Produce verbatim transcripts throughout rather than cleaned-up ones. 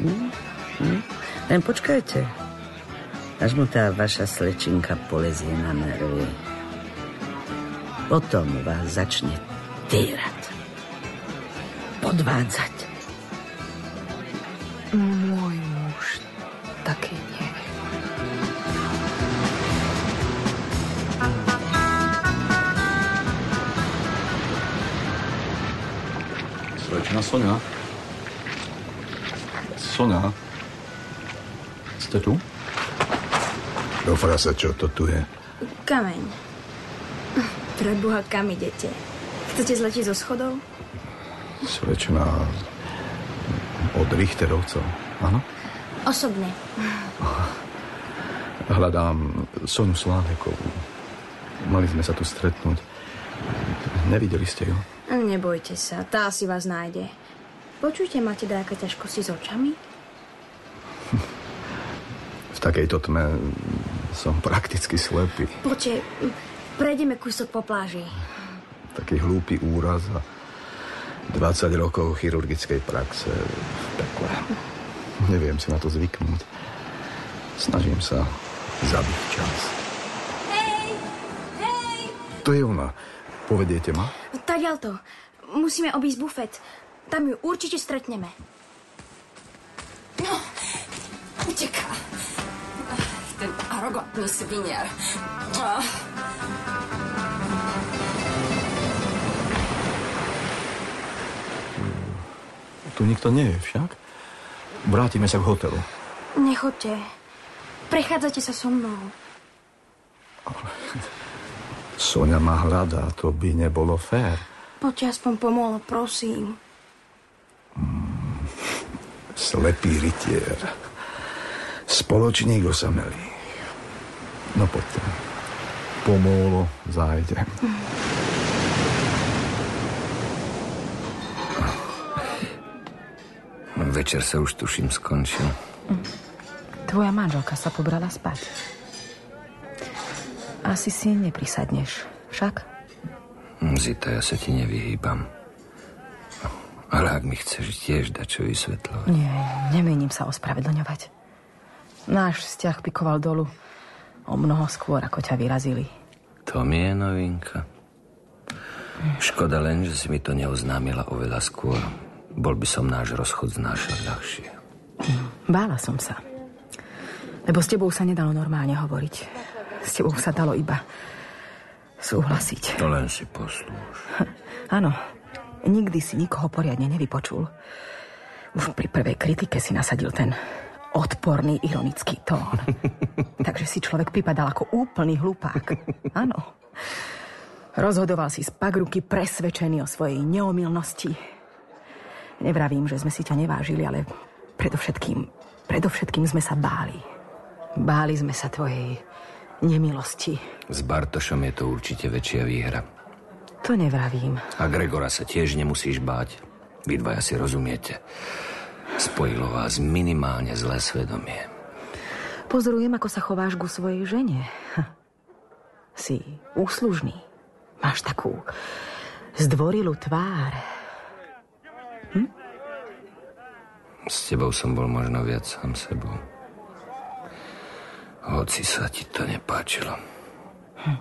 Hm? Hm? Len počkajte, až mu tá vaša slečinka polezie na nervy. Potom vás začne týrať. Podvádzať. Môj muž taký nie. Slečna Soňa? Soňa? Ste tu? Do frasa, čo to tu je? Kameň. Preboha, kam idete? Chcete zletiť zo schodov? Slečna od Richterovcov, áno? Osobne. Hľadám Soňu Slávekovú. Mali sme sa tu stretnúť. Nevideli ste ju? Nebojte sa, tá si vás nájde. Počujte, máte nejaké ťažkosti s očami? V takejto tme som prakticky slepý. Poďte, prejdeme kúsok po pláži. Taký hlúpy úraz a dvadsať rokov chirurgickej praxe v pekle. Neviem si na to zvyknúť. Snažím sa zabiť čas. Hej! Hej! To je ona. Povediete ma? Tadiaľto. Musíme obísť bufet. Tam ju určite stretneme. No, uteká. Ten arogantný sviniar. Tu nikto nie je však. Vrátime sa k hotelu. Nechoďte. Prechádzate sa so mnou. Soňa ma hľadá, to by nebolo fér. Poďte aspoň pomôcť, prosím. Mm, slepý rytier. Spoločník osamelý. No poďte. Pomôlo zájdem. Večer sa už tuším skončil. Tvoja manželka sa pobrala spať. Asi si neprisadneš, však? Zita, ja sa ti nevyhýbam. Ale ak mi chceš tiež dať čo vysvetľovať. Nie, nemienim sa ospravedlňovať. Náš vzťah pikoval dolu o mnoho skôr, ako ťa vyrazili. To mi je novinka. Škoda len, že si mi to neoznámila oveľa skôr. Bol by som náš rozchod znášať ľahšie. Bála som sa. Lebo s tebou sa nedalo normálne hovoriť. S tebou sa dalo iba súhlasiť. To len si poslúž. Áno, nikdy si nikoho poriadne nevypočul. Už pri prvej kritike si nasadil ten odporný, ironický tón. Takže si človek pripadal ako úplný hlupák. Áno. Rozhodoval si z pagruky presvedčený o svojej neomylnosti. Nevravím, že sme si ťa nevážili, ale predovšetkým, predovšetkým sme sa báli. Báli sme sa tvojej nemilosti. S Bartošom je to určite väčšia výhra. To nevravím. A Gregora sa tiež nemusíš báť. Vy dvaja si rozumiete. Spojilo vás minimálne zlé svedomie. Pozorujem, ako sa chováš ku svojej žene. Si úslužný. Máš takú zdvorilú tvár. Hm? S tebou som bol možno viac sám sebou. Hoci sa ti to nepáčilo. Hm.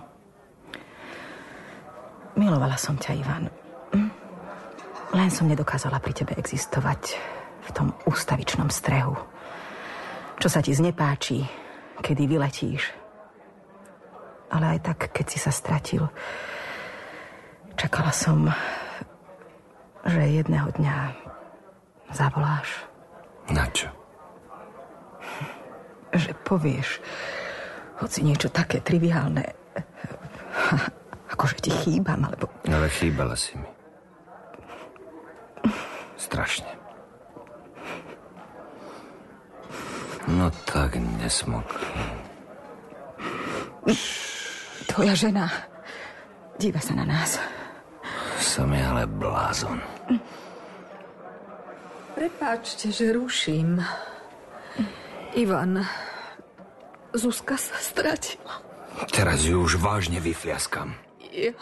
Milovala som ťa, Ivan. Hm? Len som nedokázala pri tebe existovať v tom ústavičnom strehu. Čo sa ti znepáči, kedy vyletíš. Ale aj tak, keď si sa stratil, čakala som, že jedného dňa zavoláš. Na čo? Že povieš, hoci niečo také triviálne, ako že ti chýbam, alebo... Ale chýbala si mi. Strašne. No tak nesmokni. Tvoja žena díva sa na nás. Som je ale blázon. Prepáčte, že ruším. Ivan, Zuzka sa stratila. Teraz ju už vážne vyfliaskam. Ja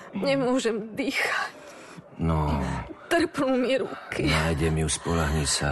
nemôžem dýchať. No... Trpnú mi ruky. Nájdem ju, spoľahni sa.